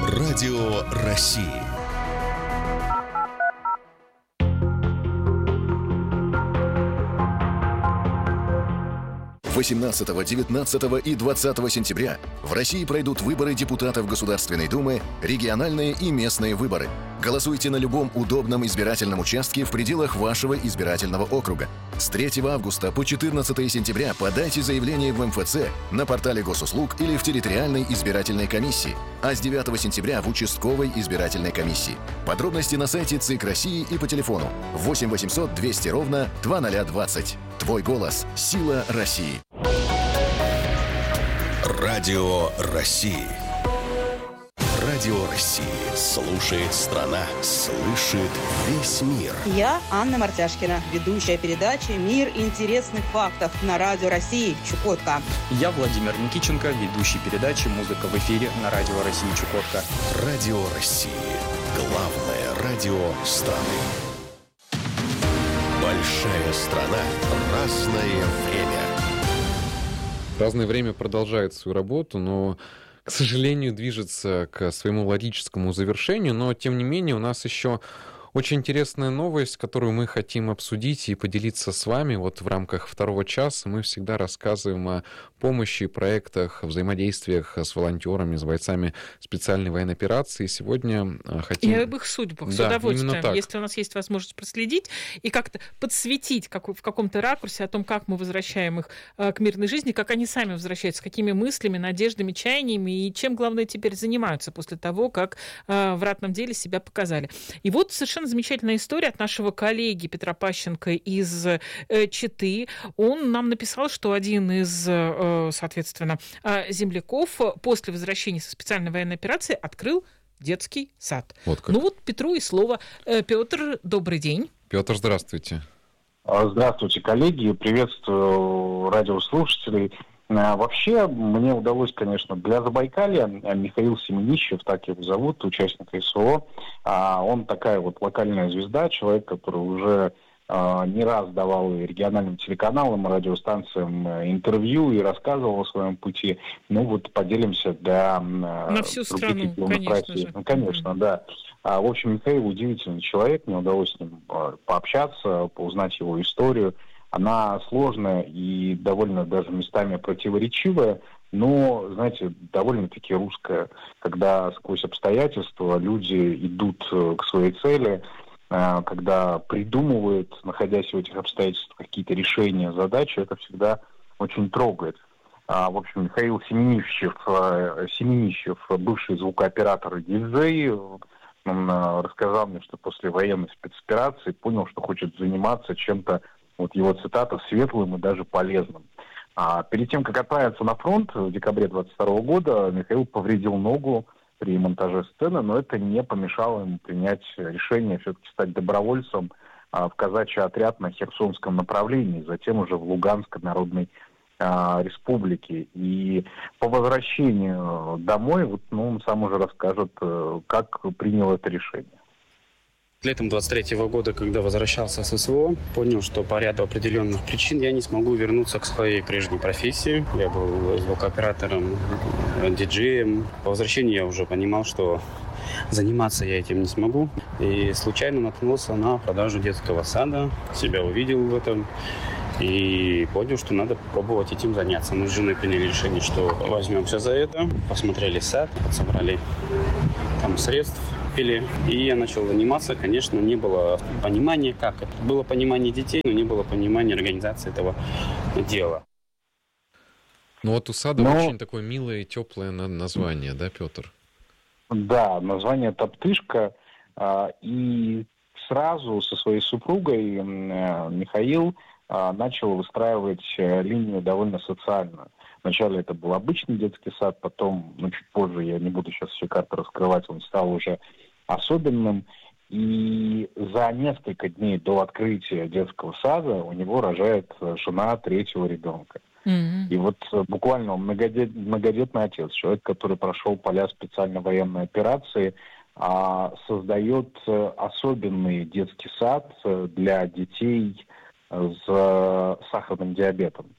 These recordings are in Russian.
Радио России. – 18, 19 и 20 сентября в России пройдут выборы депутатов Государственной Думы, региональные и местные выборы. Голосуйте на любом удобном избирательном участке в пределах вашего избирательного округа. С 3 августа по 14 сентября подайте заявление в МФЦ, на портале Госуслуг или в территориальной избирательной комиссии, а с 9 сентября в участковой избирательной комиссии. Подробности на сайте ЦИК России и по телефону 8 800 200 ровно 2020. Твой голос – сила России. Радио России. Радио России. Слушает страна. Слышит весь мир. Я Анна Мартяшкина, ведущая передачи «Мир интересных фактов» на Радио России Чукотка. Я Владимир Никиченко, ведущий передачи «Музыка в эфире» на Радио России Чукотка. Радио России. Главное радио страны. Большая страна. Разное время. Разное время продолжает свою работу, но, к сожалению, движется к своему логическому завершению. Но, тем не менее, у нас еще очень интересная новость, которую мы хотим обсудить и поделиться с вами. Вот в рамках второго часа мы всегда рассказываем о помощи, проектах, взаимодействиях с волонтерами, с бойцами специальной военной операции. Сегодня хотим... И об их судьбах, с удовольствием, если у нас есть возможность проследить и как-то подсветить в каком-то ракурсе о том, как мы возвращаем их к мирной жизни, как они сами возвращаются, с какими мыслями, надеждами, чаяниями и чем, главное, теперь занимаются после того, как в ратном деле себя показали. И вот совершенно замечательная история от нашего коллеги Петра Пащенко из Читы. Он нам написал, что один из, соответственно, земляков после возвращения со специальной военной операции открыл детский сад. Вот как. Ну вот Петру и слово. Петр, добрый день. Петр, здравствуйте. Здравствуйте, коллеги. Приветствую радиослушателей. Вообще, мне удалось, конечно, для Забайкалья, Михаил Семенищев, так его зовут, участник СВО, он такая вот локальная звезда, человек, который уже не раз давал и региональным телеканалам, и радиостанциям интервью и рассказывал о своем пути. Ну вот поделимся для... На всю страну, конечно же. Ну, конечно, да. В общем, Михаил удивительный человек, мне удалось с ним пообщаться, узнать его историю. Она сложная и довольно даже местами противоречивая, но, знаете, довольно-таки русская, когда сквозь обстоятельства люди идут к своей цели, когда придумывают, находясь в этих обстоятельствах, какие-то решения, задачи, это всегда очень трогает. В общем, Михаил Семенищев, бывший звукооператор и диджей, он рассказал мне, что после военной спецоперации понял, что хочет заниматься чем-то, вот его цитата, светлым и даже полезным. Перед тем, как отправиться на фронт в декабре 22 года, Михаил повредил ногу при монтаже сцены, но это не помешало ему принять решение все-таки стать добровольцем в казачий отряд на Херсонском направлении, затем уже в Луганской Народной Республике. И по возвращению домой, вот, он сам уже расскажет, как принял это решение. Летом 23 года, когда возвращался с СВО, понял, что по ряду определенных причин я не смогу вернуться к своей прежней профессии. Я был звукооператором, диджеем. По возвращении я уже понимал, что заниматься я этим не смогу. И случайно наткнулся на продажу детского сада. Себя увидел в этом. И понял, что надо пробовать этим заняться. Мы с женой приняли решение, что возьмемся за это. Посмотрели сад, собрали там средств. И я начал заниматься. Конечно, не было понимания, как это. Было понимание детей, но не было понимания организации этого дела. Ну вот у сада очень такое милое и теплое название, да, Петр? Да, название «Топтышка». И сразу со своей супругой Михаил начал выстраивать линию довольно социальную. Вначале это был обычный детский сад, потом, чуть позже, я не буду сейчас все карты раскрывать, он стал уже особенным. И за несколько дней до открытия детского сада у него рожает жена третьего ребенка. Mm-hmm. И вот буквально он многодетный отец, человек, который прошел поля специальной военной операции, создает особенный детский сад для детей с сахарным диабетом.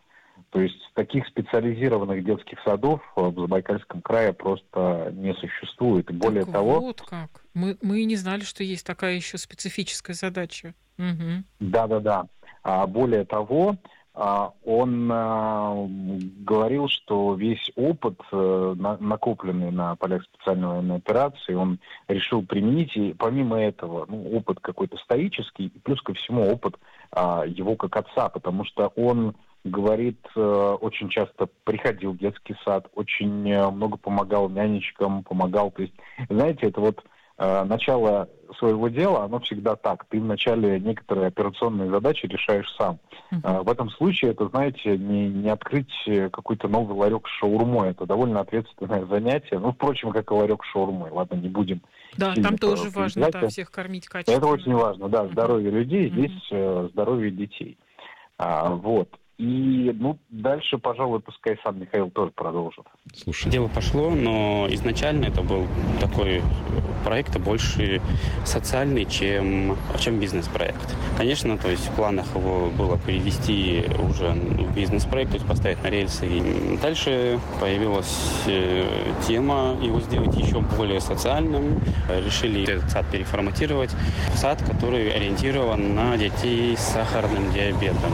То есть таких специализированных детских садов в Забайкальском крае просто не существует. И более того... Вот как. Мы и не знали, что есть такая еще специфическая задача. Угу. Да. Более того, он говорил, что весь опыт, накопленный на полях специальной военной операции, он решил применить. И помимо этого, опыт какой-то стоический, и плюс ко всему опыт его как отца, потому что он, говорит, очень часто приходил в детский сад, очень много помогал нянечкам, помогал. То есть, знаете, это вот начало своего дела, оно всегда так. Ты вначале некоторые операционные задачи решаешь сам. В этом случае это, знаете, не открыть какой-то новый ларек с шаурмой. Это довольно ответственное занятие. Впрочем, как и ларек с шаурмой. Ладно, не будем... Да, там тоже важно всех кормить качественно. Это очень важно, да. Здоровье людей, здесь здоровье детей. Вот. И дальше, пожалуй, пускай сам Михаил тоже продолжит. Слушай. Дело пошло, но изначально это был такой проект больше социальный, чем бизнес-проект. Конечно, то есть в планах его было перевести уже в бизнес-проект, то есть поставить на рельсы. И дальше появилась тема его сделать еще более социальным. Решили этот сад переформатировать в сад, который ориентирован на детей с сахарным диабетом.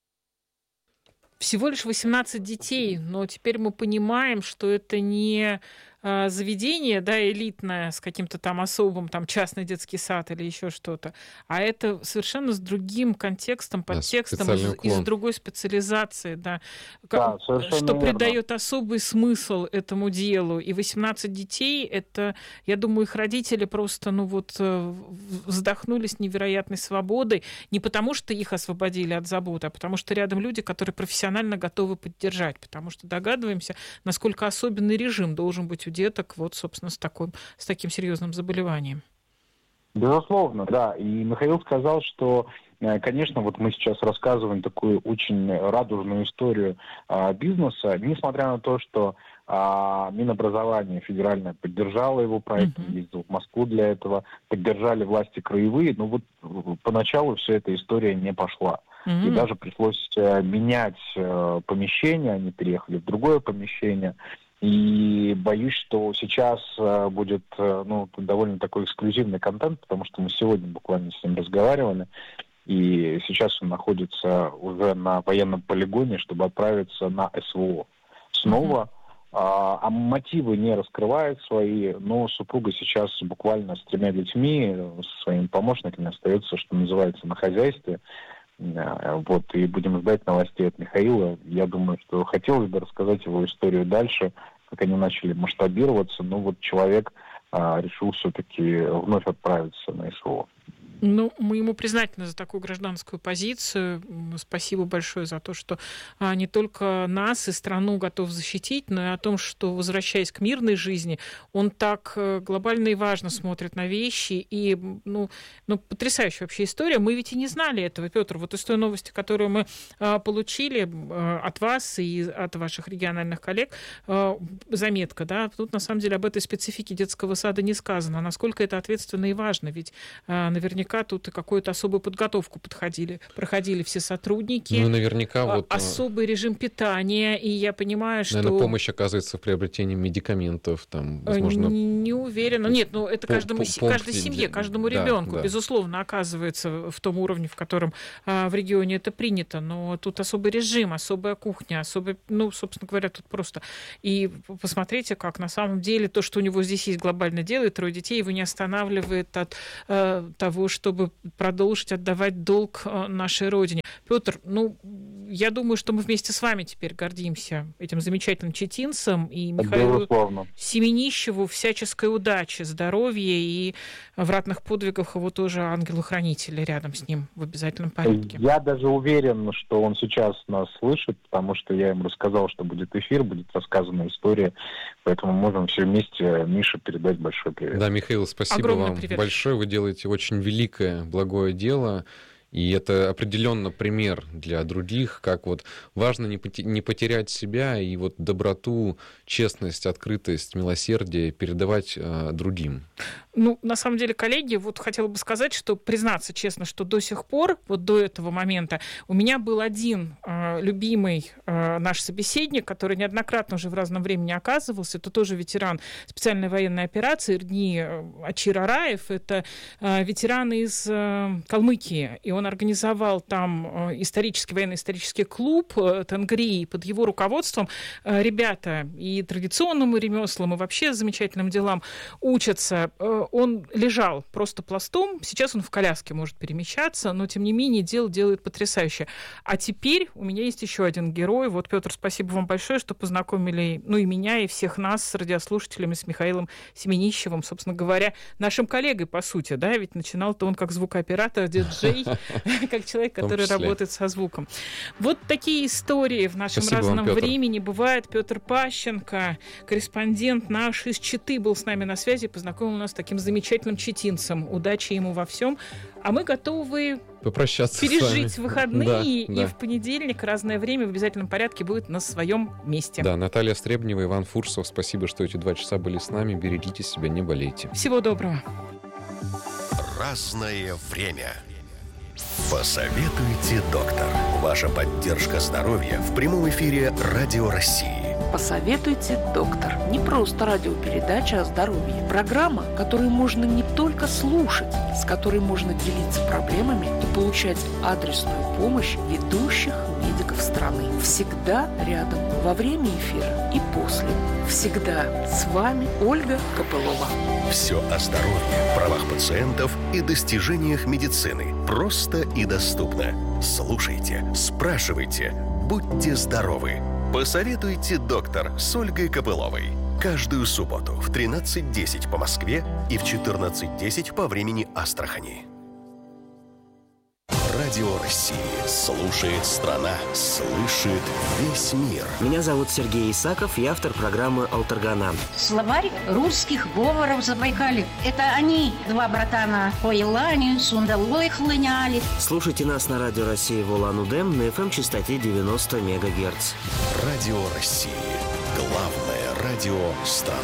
Всего лишь 18 детей, но теперь мы понимаем, что это не заведение, элитное, с каким-то там особым, частный детский сад или еще что-то, а это совершенно с другим контекстом, подтекстом, из другой специализации, что придает особый смысл этому делу. И 18 детей, это, я думаю, их родители просто, вздохнули с невероятной свободой, не потому что их освободили от заботы, а потому что рядом люди, которые профессионально готовы поддержать, потому что догадываемся, насколько особенный режим должен быть у деток, собственно, с таким серьезным заболеванием. Безусловно, да. И Михаил сказал, что, конечно, мы сейчас рассказываем такую очень радужную историю бизнеса, несмотря на то, что Минобразование федеральное поддержало его проект, ездил в Москву для этого, поддержали власти краевые, но поначалу вся эта история не пошла. И даже пришлось менять помещение, они переехали в другое помещение. И боюсь, что сейчас будет довольно такой эксклюзивный контент, потому что мы сегодня буквально с ним разговаривали, и сейчас он находится уже на военном полигоне, чтобы отправиться на СВО снова. А мотивы не раскрывает свои, но супруга сейчас буквально с 3 детьми, со своими помощниками остается, что называется, на хозяйстве. И будем ждать новостей от Михаила. Я думаю, что хотелось бы рассказать его историю дальше, как они начали масштабироваться, но человек решил все-таки вновь отправиться на СВО. Мы ему признательны за такую гражданскую позицию. Спасибо большое за то, что не только нас и страну готов защитить, но и о том, что, возвращаясь к мирной жизни, он так глобально и важно смотрит на вещи. И, потрясающая вообще история. Мы ведь и не знали этого, Петр. Из той новости, которую мы получили от вас и от ваших региональных коллег, заметка, тут на самом деле об этой специфике детского сада не сказано. Насколько это ответственно и важно, ведь наверняка тут и какую-то особую подготовку проходили все сотрудники. Наверняка особый режим питания, и я понимаю, что... Наверное, помощь оказывается в приобретении медикаментов, возможно... Не уверена. Нет, это каждой семье, каждому ребенку, безусловно, оказывается в том уровне, в котором в регионе это принято, но тут особый режим, особая кухня, собственно говоря, тут просто... И посмотрите, как на самом деле то, что у него здесь есть глобальное дело, и 3 детей, его не останавливает от того, чтобы продолжить отдавать долг нашей Родине. Петр, я думаю, что мы вместе с вами теперь гордимся этим замечательным читинцем, и Михаилу Семенищеву всяческой удачи, здоровья, и в ратных подвигах его тоже ангелу-хранителя рядом с ним в обязательном порядке. Я даже уверен, что он сейчас нас слышит, потому что я ему рассказал, что будет эфир, будет рассказана история, поэтому можем все вместе Мише передать большой привет. Да, Михаил, спасибо огромный вам большое, вы делаете очень великое, благое дело. И это определенно пример для других, как важно не потерять себя и доброту, честность, открытость, милосердие передавать другим. на самом деле, коллеги, вот хотела бы сказать, что признаться честно, что до сих пор, вот до этого момента, у меня был один любимый наш собеседник, который неоднократно уже в разном времени оказывался. Это тоже ветеран специальной военной операции Эрни Ачир Араев. Это ветеран из Калмыкии. И он организовал там военно-исторический клуб Тенгри. Под его руководством ребята и традиционным ремеслам, и вообще замечательным делам учатся. Он лежал просто пластом. Сейчас он в коляске может перемещаться, но, тем не менее, дело делает потрясающе. А теперь у меня есть еще один герой. Вот, Петр, спасибо вам большое, что познакомили, и меня, и всех нас с радиослушателями, с Михаилом Семенищевым, собственно говоря, нашим коллегой, по сути, да, ведь начинал-то он как звукооператор, диджей, как человек, который работает со звуком. Вот такие истории в нашем разном времени бывает. Петр Пащенко, корреспондент наш из Читы, был с нами на связи, познакомил нас с таким замечательным читинцем. Удачи ему во всем. А мы готовы попрощаться пережить выходные, и в понедельник разное время в обязательном порядке будет на своем месте. Да, Наталья Стребнева, Иван Фурсов, спасибо, что эти 2 часа были с нами. Берегите себя, не болейте. Всего доброго. Разное время. Посоветуйте, доктор. Ваша поддержка здоровья в прямом эфире Радио России. Посоветуйте, доктор. Не просто радиопередача о здоровье. Программа, которую можно не только слушать, с которой можно делиться проблемами и получать адресную помощь ведущих медиков страны. Всегда рядом, во время эфира и после. Всегда с вами Ольга Копылова. Все о здоровье, правах пациентов и достижениях медицины. Просто и доступно. Слушайте, спрашивайте, будьте здоровы. Посоветуйте, доктор, с Ольгой Копыловой. Каждую субботу в 13:10 по Москве и в 14:10 по времени Астрахани. Радио России. Слушает страна. Слышит весь мир. Меня зовут Сергей Исаков, я автор программы «Алтаргана». Словарь русских говоров Забайкалья. Это они, 2 братана, по Елане, Сундалой хлыняли. Слушайте нас на Радио России в Улан-Удэ на FM-частоте 90 МГц. Радио России. Главное радио страны.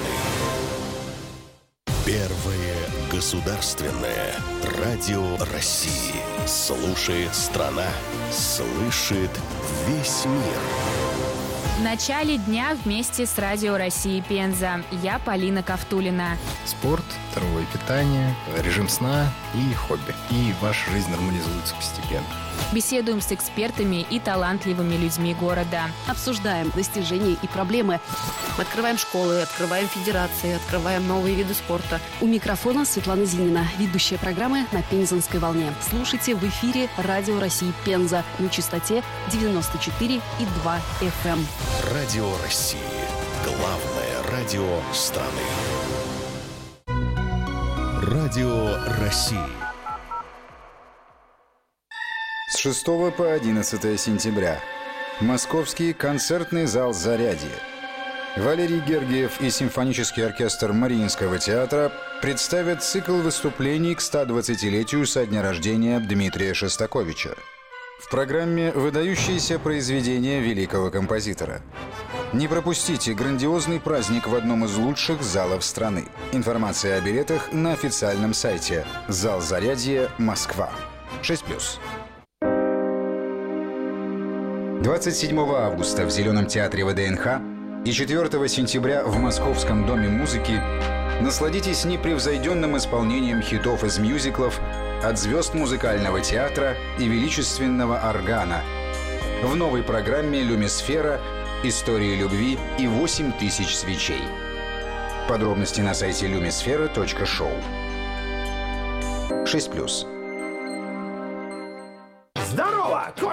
Первое государственное радио России. Слушает страна, слышит весь мир. В начале дня вместе с Радио России Пенза. Я Полина Ковтулина. Спорт, здоровое питание, режим сна и хобби. И ваша жизнь нормализуется постепенно. Беседуем с экспертами и талантливыми людьми города. Обсуждаем достижения и проблемы. Мы открываем школы, открываем федерации, открываем новые виды спорта. У микрофона Светлана Зинина, ведущая программы «На Пензенской волне». Слушайте в эфире Радио России Пенза на частоте 94,2 FM. Радио России. Главное радио страны. Радио России. С 6 по 11 сентября. Московский концертный зал «Зарядье». Валерий Гергиев и симфонический оркестр Мариинского театра представят цикл выступлений к 120-летию со дня рождения Дмитрия Шостаковича. В программе выдающиеся произведения великого композитора. Не пропустите грандиозный праздник в одном из лучших залов страны. Информация о билетах на официальном сайте. Зал «Зарядье», Москва. 6+. 27 августа в Зеленом театре ВДНХ и 4 сентября в Московском доме музыки насладитесь непревзойденным исполнением хитов из мюзиклов от звезд музыкального театра и величественного органа в новой программе «Люмисфера. Истории любви и 8000 свечей». Подробности на сайте lumisfera.show. 6+. Здорово!